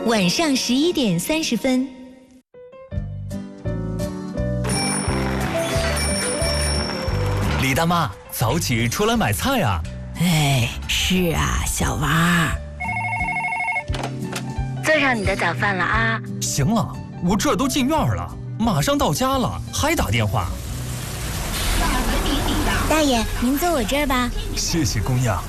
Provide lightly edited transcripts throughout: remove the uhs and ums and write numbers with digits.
晚上11点30分。 李大妈，早起出来买菜啊！ 哎，是啊，小娃。 做上你的早饭了啊！ 行了，我这都进院了，马上到家了，还打电话。 大爷，您坐我这儿吧。 谢谢姑娘。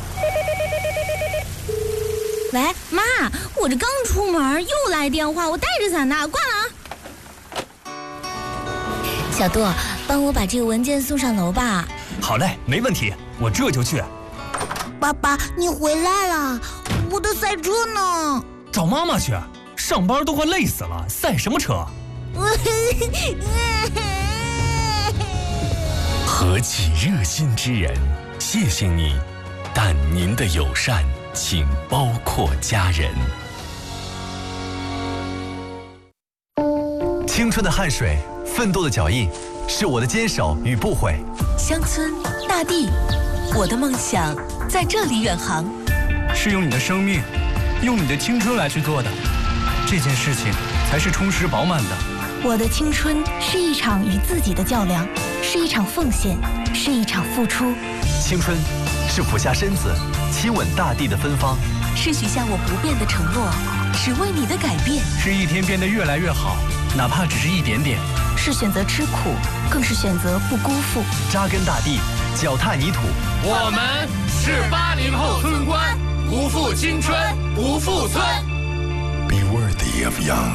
喂，妈，我这刚出门又来电话，我带着伞呢，挂了啊。小杜，帮我把这个文件送上楼吧。 好嘞，没问题，我这就去。 爸爸，你回来了，我的赛车呢？ 找妈妈去，上班都快累死了，赛什么车？ 何其热心之人，谢谢你，但您的友善请包括家人。 青春的汗水，奋斗的脚印，是我的坚守与不悔。 乡村大地，我的梦想在这里远航。 是用你的生命，用你的青春来去做的，这件事情才是充实饱满的。 我的青春是一场与自己的较量，是一场奉献，是一场付出。 青春是俯下身子亲吻大地的芬芳， 是许下我不变的承诺，是为你的改变， 是一天变得越来越好，哪怕只是一点点。 是选择吃苦，更是选择不辜负。 扎根大地，脚踏泥土。 我们是80后村官，不负青春，不负村。 Be worthy of young。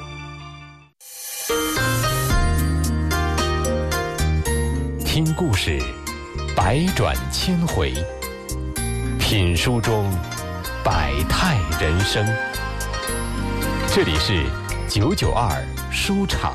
听故事，百转千回；品书中，百态人生。这里是992书场。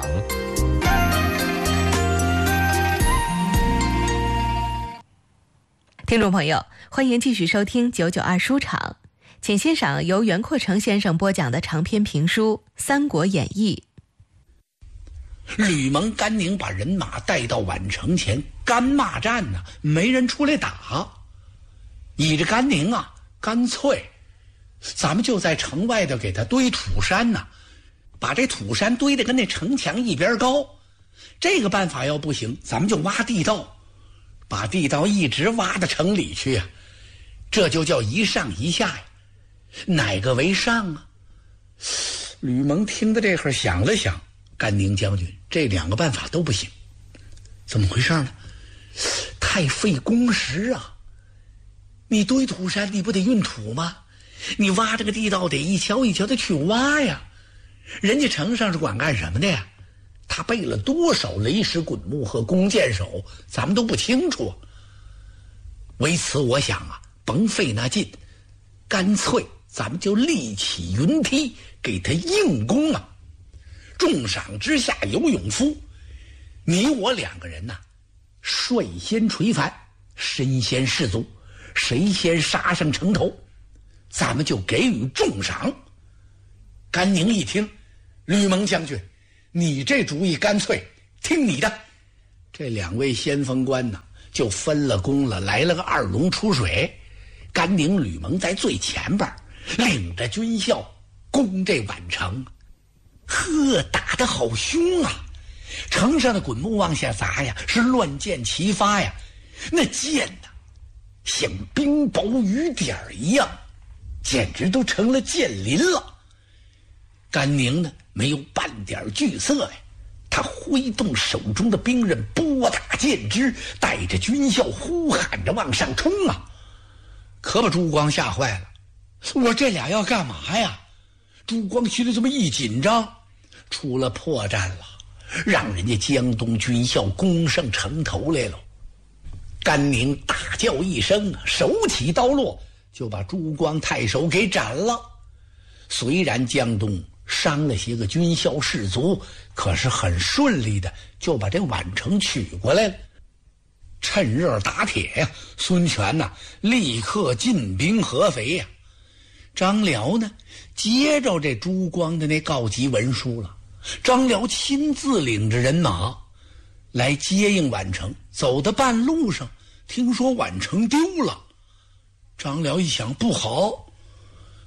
听众朋友，欢迎继续收听992书场，请欣赏由袁阔成先生播讲的长篇评书《三国演义》。 吕蒙、甘宁把人马带到宛城前，干骂战呢，没人出来打。倚着甘宁啊，干脆咱们就在城外头给他堆土山呢，把这土山堆得跟那城墙一边高。这个办法要不行，咱们就挖地道，把地道一直挖到城里去啊，这就叫一上一下呀。哪个为上啊？吕蒙听到这会儿想了想，甘宁将军，这两个办法都不行。怎么回事呢？太费工时啊！你堆土山，你不得运土吗？你挖这个地道得一锹一锹的去挖呀。人家城上是管干什么的呀？他备了多少雷石滚木和弓箭手，咱们都不清楚。为此我想啊，甭费那劲，干脆咱们就立起云梯给他硬攻啊！重赏之下有勇夫，你我两个人呐，率先垂帆，身先士卒，谁先杀上城头，咱们就给予重赏。甘宁一听，吕蒙将军，你这主意干脆听你的。这两位先锋官呢，就分了工了，来了个二龙出水。甘宁、吕蒙在最前边，领着军校攻这宛城。呵，打得好凶啊！城上的滚木往下砸呀，是乱箭齐发呀，那箭呢，像冰雹雨点一样，简直都成了箭林了。甘宁呢，没有半点惧色呀，他挥动手中的兵刃，拨打箭支，带着军校呼喊着往上冲啊！可把朱光吓坏了，我这俩要干嘛呀？朱光心里这么一紧张，出了破绽了，让人家江东军校攻上城头来了。甘宁大叫一声，手起刀落，就把朱光太守给斩了。虽然江东伤了些个军校士卒，可是很顺利的就把这宛城取过来了。趁热打铁呀，孙权呐，立刻进兵合肥呀。张辽呢，接着这朱光的那告急文书了，张辽亲自领着人马来接应宛城。走到半路上，听说宛城丢了，张辽一想不好，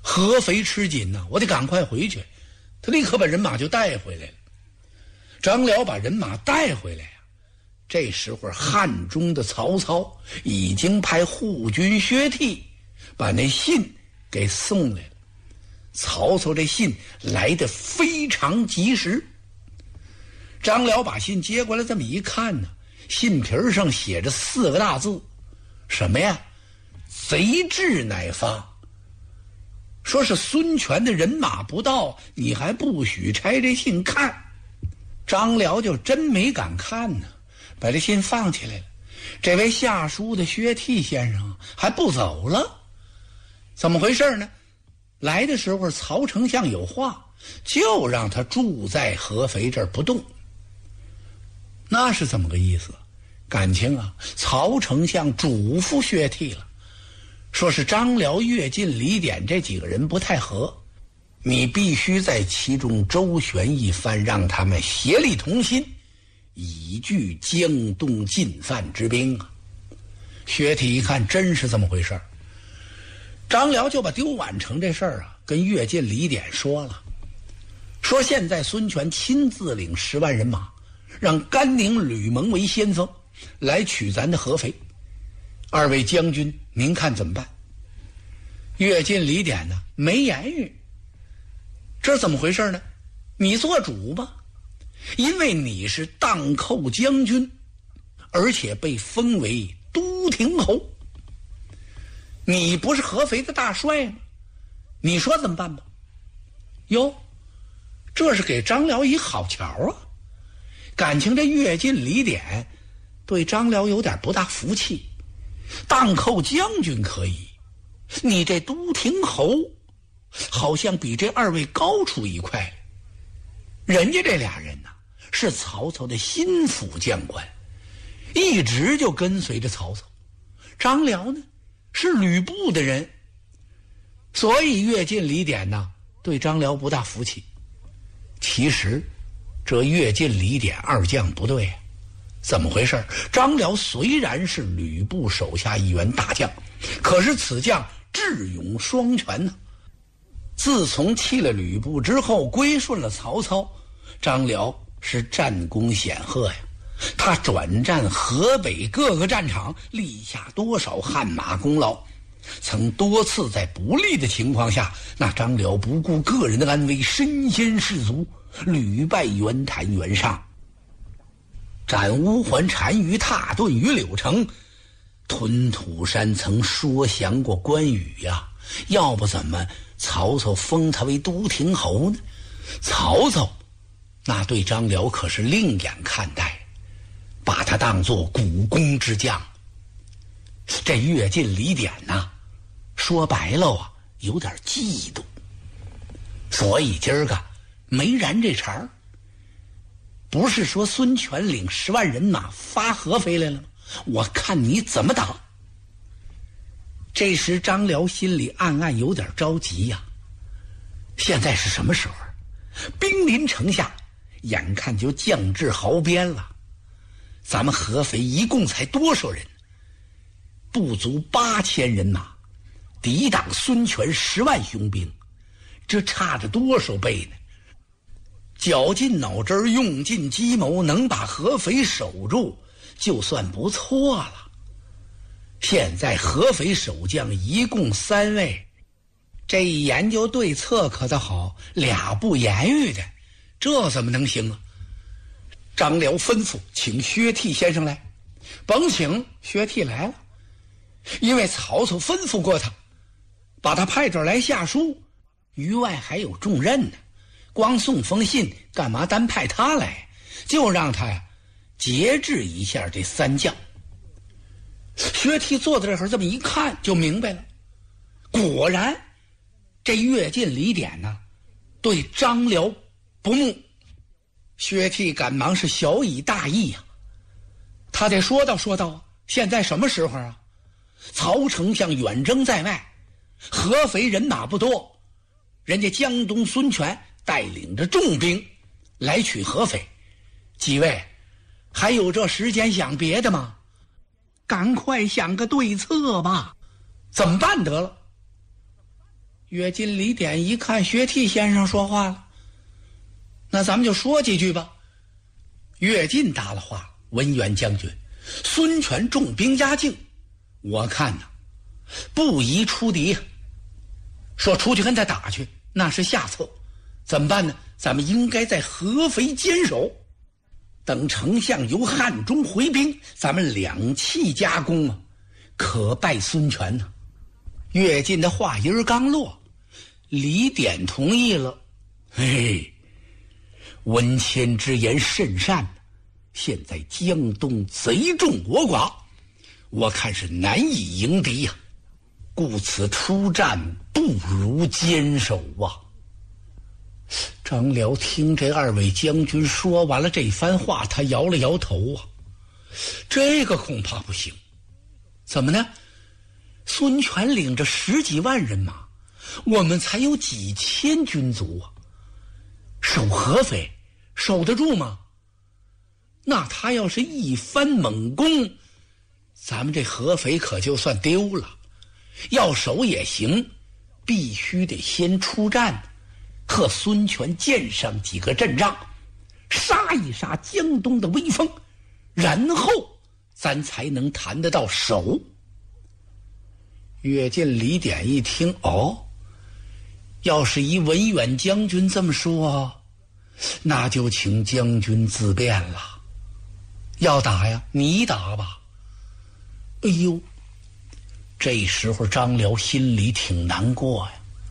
合肥吃紧呐，我得赶快回去。他立刻把人马就带回来了。张辽把人马带回来呀，这时候汉中的曹操已经派护军薛悌把那信给送来了。曹操这信来得非常及时。张辽把信接过来，这么一看呢，信皮上写着4个大字，什么呀？贼至乃发。说是孙权的人马不到，你还不许拆这信看。张辽就真没敢看呢，把这信放起来了。这位下书的薛悌先生还不走了，怎么回事呢？来的时候曹丞相有话，就让他住在合肥这儿不动。那是怎么个意思？感情啊，曹丞相嘱咐薛悌了，说是张辽、乐进、李典这几个人不太合，你必须在其中周旋一番，让他们协力同心，以拒江东进犯之兵啊。薛悌一看真是这么回事儿，张辽就把丢宛城这事儿啊跟乐进、李典说了，说现在孙权亲自领10万人马，让甘宁、吕蒙为先锋来取咱的合肥，二位将军您看怎么办？乐进、李典呢没言语。这怎么回事呢？你做主吧，因为你是荡寇将军，而且被封为都亭侯，你不是合肥的大帅吗？你说怎么办吧？哟，这是给张辽一好桥啊！感情这乐进、李典对张辽有点不大服气。荡寇将军可以，你这都亭侯好像比这二位高出一块。人家这俩人呢，是曹操的心腹将官，一直就跟随着曹操。张辽呢是吕布的人，所以乐进、李典呢对张辽不大服气。其实这乐进、李典二将不对啊，怎么回事？张辽虽然是吕布手下一员大将，可是此将智勇双全呢。自从弃了吕布之后，归顺了曹操，张辽是战功显赫呀。他转战河北各个战场，立下多少汗马功劳，曾多次在不利的情况下，那张辽不顾个人的安危，身先士卒，屡败袁谭、袁尚，斩乌桓单于、踏顿于柳城，屯土山，曾说降过关羽呀。要不怎么曹操封他为都亭侯呢？曹操那对张辽可是另眼看待，把他当作股肱之将。这乐进、李典呐，说白了啊，有点嫉妒，所以今儿个没燃这茬。不是说孙权领10万人马发合肥来了吗？我看你怎么打。这时张辽心里暗暗有点着急呀。现在是什么时候？兵临城下，眼看就降至壕边了。咱们合肥一共才多少人？不足8000人马，抵挡孙权10万雄兵，这差着多少倍呢？绞尽脑汁，用尽计谋，能把合肥守住，就算不错了。现在合肥守将一共3位，这一研究对策可倒好，俩不言语的，这怎么能行啊？张辽吩咐请薛悌先生来，甭请，薛悌来了，因为曹操吩咐过他，把他派这儿来下书，于外还有重任呢。光送封信干嘛单派他来？就让他呀节制一下这3将。薛悌坐在这儿这么一看就明白了，果然这乐进、李典呢对张辽不睦。薛悌赶忙是小以大义呀，他得说道现在什么时候啊？曹丞相远征在外，合肥人马不多，人家江东孙权带领着重兵来取合肥，几位还有这时间想别的吗？赶快想个对策吧。怎么办得了？ 跃进李典一看薛悌先生说话了，那咱们就说几句吧。跃进答了话：“文远将军，孙权重兵压境，我看呐，不宜出敌。说出去跟他打去，那是下策。怎么办呢？咱们应该在合肥坚守，等丞相由汉中回兵，咱们两气夹攻啊，可败孙权呢。”跃进的话音刚落，李典同意了。嘿，文谦之言甚善，现在江东贼众我寡，我看是难以迎敌呀，故此出战不如坚守啊。张辽听这二位将军说完了这番话，他摇了摇头啊，这个恐怕不行。怎么呢？孙权领着10几万人马，我们才有几千军卒啊，守合肥守得住吗？那他要是一番猛攻，咱们这合肥可就算丢了。要守也行，必须得先出战，和孙权建上几个阵仗，杀一杀江东的威风，然后咱才能谈得到守。跃进李典一听，要是一文远将军这么说，那就请将军自便了。要打呀，你打吧。哎呦，这时候张辽心里挺难过呀。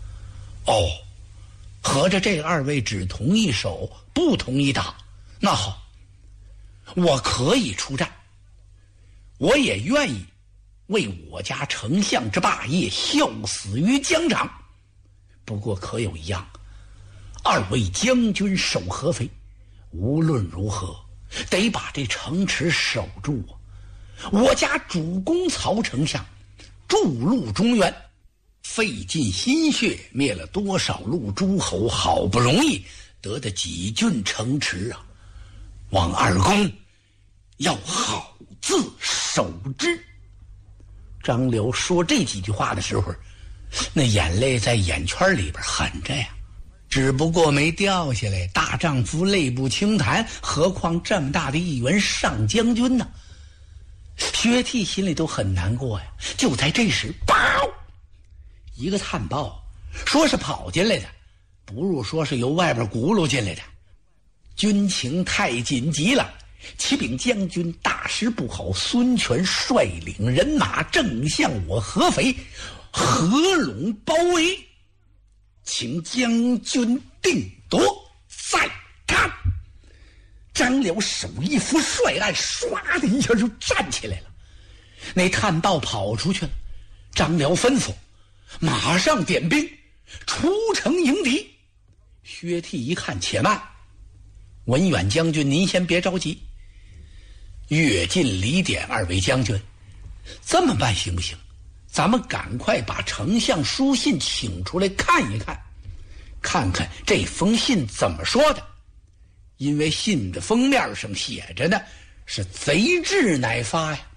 合着这二位只同意守，不同意打。那好，我可以出战，我也愿意为我家丞相之霸业效死于疆场。不过可有一样，二位将军守合肥，无论如何得把这城池守住啊！我家主公曹丞相筑路中原，费尽心血灭了多少路诸侯，好不容易得的几郡城池啊！望二公要好自守之。张辽说这几句话的时候，那眼泪在眼圈里边含着呀，只不过没掉下来。大丈夫泪不轻弹，何况这么大的一员上将军呢？薛悌心里都很难过呀。就在这时，一个探报，说是跑进来的，不如说是由外边轱辘进来的。军情太紧急了，启禀将军，大事不好，孙权率领人马正向我合肥，合拢包围，请将军定夺。再看张辽手一扶帅案，唰的一下就站起来了。那探报跑出去了，张辽吩咐马上点兵出城迎敌。薛悌一看，且慢，文远将军您先别着急。跃进李典二位将军，这么办行不行？咱们赶快把丞相书信请出来看一看，看看这封信怎么说的。因为信的封面上写着呢，是贼至乃发呀。